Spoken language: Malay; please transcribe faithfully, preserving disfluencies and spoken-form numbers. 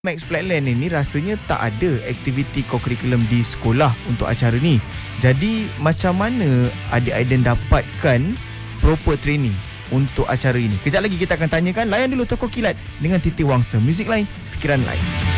Max Flatland ini rasanya tak ada aktiviti co-curriculum di sekolah untuk acara ni. Jadi macam mana adik Aiden dapatkan proper training untuk acara ini? Kejap lagi kita akan tanyakan. Layan dulu Tokoh Kilat dengan Titi Wangsa. Muzik lain, fikiran lain.